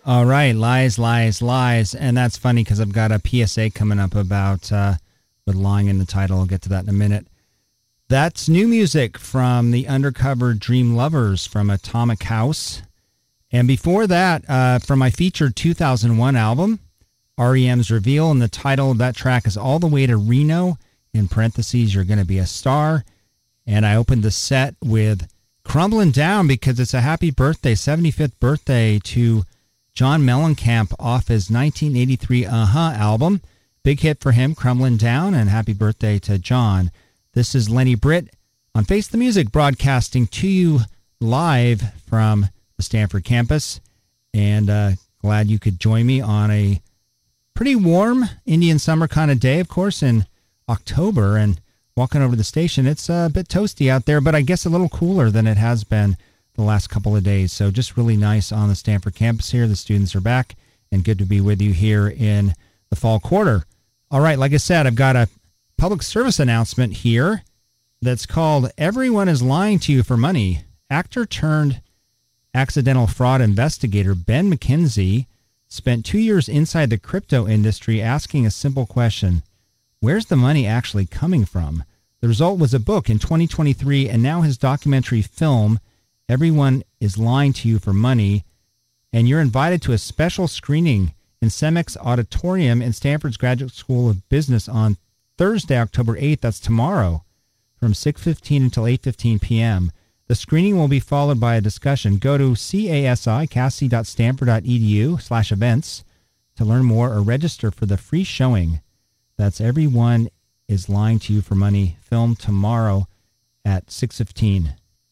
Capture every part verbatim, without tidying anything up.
All right, lies, lies, lies. And that's funny because I've got a P S A coming up about uh, with lying in the title. I'll get to that in a minute. That's new music from the Undercover Dream Lovers from Atomic House. And before that, uh, from my featured two thousand one album, R E M's Reveal, and the title of that track is All the Way to Reno, in parentheses, You're Gonna Be a Star. And I opened the set with Crumbling Down because it's a happy birthday, seventy-fifth birthday to John Mellencamp off his nineteen eighty-three Uh-huh album. Big hit for him, Crumbling Down, and happy birthday to John. This is Lenny Britt on Face the Music, broadcasting to you live from the Stanford campus. And uh, glad you could join me on a pretty warm Indian summer kind of day, of course, in October. And walking over to the station, it's a bit toasty out there, but I guess a little cooler than it has been the last couple of days. So just really nice on the Stanford campus here. The students are back, and good to be with you here in the fall quarter. All right, like I said, I've got a public service announcement here that's called Everyone is Lying to You for Money. Actor turned accidental fraud investigator Ben McKenzie spent two years inside the crypto industry asking a simple question: where's the money actually coming from? The result was a book in twenty twenty-three, and now his documentary film, Everyone is Lying to You for Money. And you're invited to a special screening in CEMEX Auditorium in Stanford's Graduate School of Business on Thursday, October eighth. That's tomorrow, from six fifteen until eight fifteen p.m. The screening will be followed by a discussion. Go to casi, cassie.stanford.edu slash events to learn more or register for the free showing. That's Everyone is Lying to You for Money, filmed tomorrow at six fifteen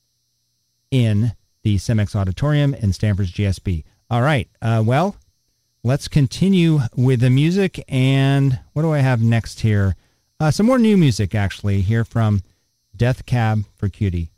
in the CEMEX Auditorium in Stanford's G S B. All right, uh, well, let's continue with the music. And what do I have next here? Uh, some more new music, actually, here from Death Cab for Cutie.